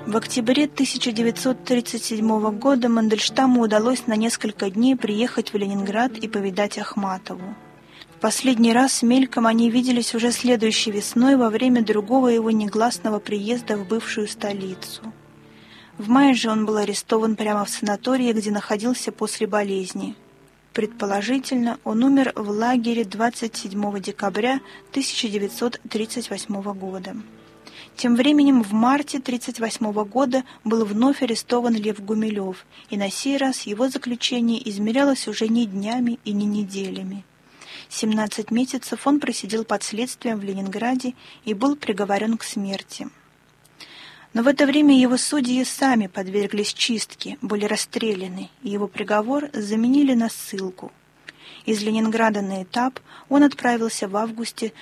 В октябре 1937 года Мандельштаму удалось на несколько дней приехать в Ленинград и повидать Ахматову. В последний раз мельком они виделись уже следующей весной во время другого его негласного приезда в бывшую столицу. В мае же он был арестован прямо в санатории, где находился после болезни. Предположительно, он умер в лагере 27 декабря 1938 года. Тем временем в марте 1938 года был вновь арестован Лев Гумилев, и на сей раз его заключение измерялось уже не днями и не неделями. 17 месяцев он просидел под следствием в Ленинграде и был приговорен к смерти. Но в это время его судьи сами подверглись чистке, были расстреляны, и его приговор заменили на ссылку. Из Ленинграда на этап он отправился в августе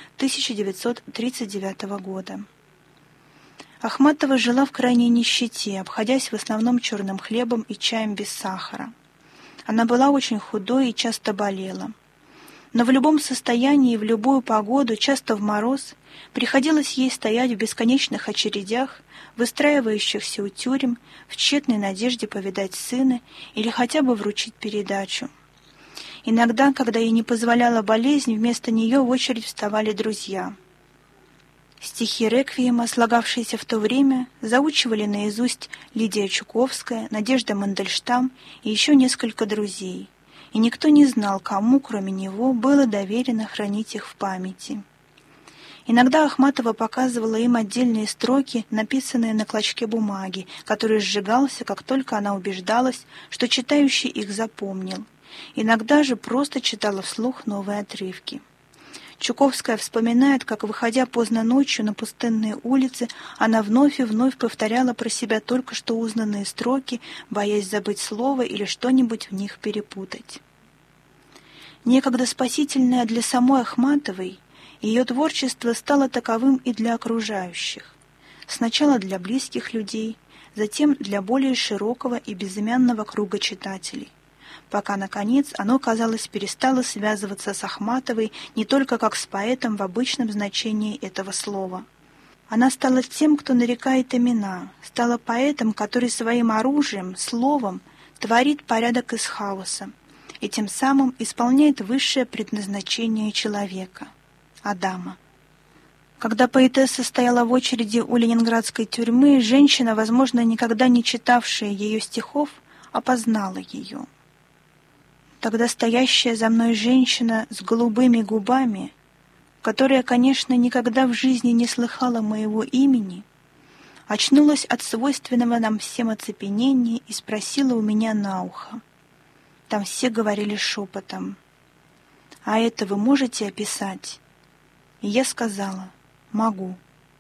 1939 года. Ахматова жила в крайней нищете, обходясь в основном черным хлебом и чаем без сахара. Она была очень худой и часто болела. Но в любом состоянии, в любую погоду, часто в мороз, приходилось ей стоять в бесконечных очередях, выстраивающихся у тюрем, в тщетной надежде повидать сына или хотя бы вручить передачу. Иногда, когда ей не позволяла болезнь, вместо нее в очередь вставали друзья. Стихи реквиема, слагавшиеся в то время, заучивали наизусть Лидия Чуковская, Надежда Мандельштам и еще несколько друзей. И никто не знал, кому, кроме него, было доверено хранить их в памяти. Иногда Ахматова показывала им отдельные строки, написанные на клочке бумаги, который сжигался, как только она убеждалась, что читающий их запомнил. Иногда же просто читала вслух новые отрывки. Чуковская вспоминает, как, выходя поздно ночью на пустынные улицы, она вновь и вновь повторяла про себя только что узнанные строки, боясь забыть слово или что-нибудь в них перепутать. Некогда спасительное для самой Ахматовой, ее творчество стало таковым и для окружающих. Сначала для близких людей, затем для более широкого и безымянного круга читателей, пока, наконец, оно, казалось, перестало связываться с Ахматовой не только как с поэтом в обычном значении этого слова. Она стала тем, кто нарекает имена, стала поэтом, который своим оружием, словом, творит порядок из хаоса и тем самым исполняет высшее предназначение человека — Адама. Когда поэтесса стояла в очереди у ленинградской тюрьмы, женщина, возможно, никогда не читавшая ее стихов, опознала ее. Тогда стоящая за мной женщина с голубыми губами, которая, конечно, никогда в жизни не слыхала моего имени, очнулась от свойственного нам всем оцепенения и спросила у меня на ухо. Там все говорили шепотом: «А это вы можете описать?» И я сказала: «Могу».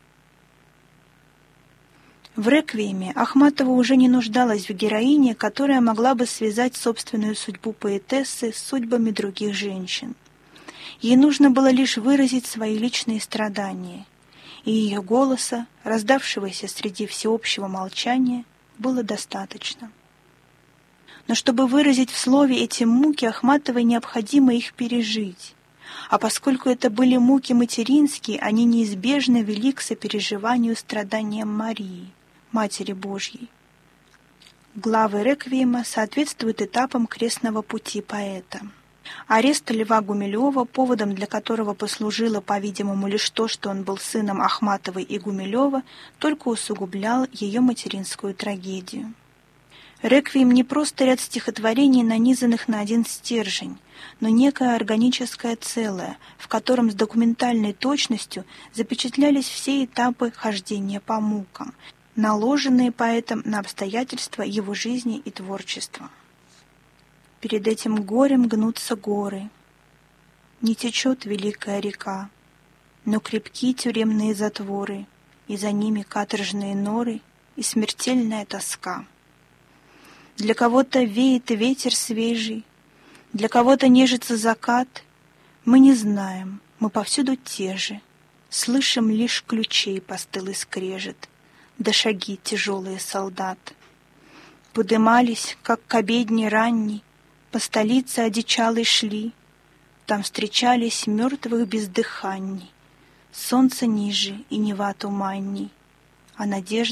В реквиеме Ахматова уже не нуждалась в героине, которая могла бы связать собственную судьбу поэтессы с судьбами других женщин. Ей нужно было лишь выразить свои личные страдания, и ее голоса, раздавшегося среди всеобщего молчания, было достаточно. Но чтобы выразить в слове эти муки, Ахматовой необходимо их пережить. А поскольку это были муки материнские, они неизбежно вели к сопереживанию страданиям Марии, Матери Божьей. Главы реквиема соответствуют этапам крестного пути поэта. Арест Льва Гумилева, поводом для которого послужило, по-видимому, лишь то, что он был сыном Ахматовой и Гумилева, только усугублял ее материнскую трагедию. Реквием не просто ряд стихотворений, нанизанных на один стержень, но некое органическое целое, в котором с документальной точностью запечатлялись все этапы хождения по мукам, наложенные поэтом на обстоятельства его жизни и творчества. Перед этим горем гнутся горы. Не течет великая река, но крепки тюремные затворы, и за ними каторжные норы и смертельная тоска. Для кого-то веет ветер свежий, для кого-то нежится закат. Мы не знаем, мы повсюду те же, слышим лишь ключей постылый скрежет, да шаги тяжелые солдат. Подымались, как к обедне ранней, по столице одичалой шли, там встречались мертвых бездыханней, солнце ниже и Нева туманней, а надежда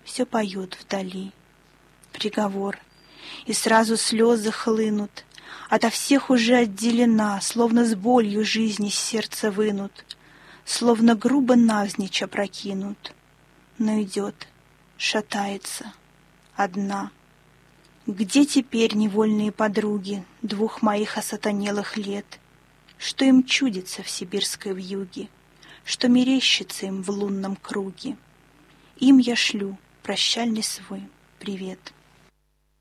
все поет вдали. Приговор, и сразу слезы хлынут, ото всех уже отделена, словно с болью жизни с сердца вынут, словно грубо навзничь опрокинут. Но идет, шатается, одна. Где теперь невольные подруги двух моих осатанелых лет? Что им чудится в сибирской вьюге, что мерещится им в лунном круге? Им я шлю прощальный свой привет.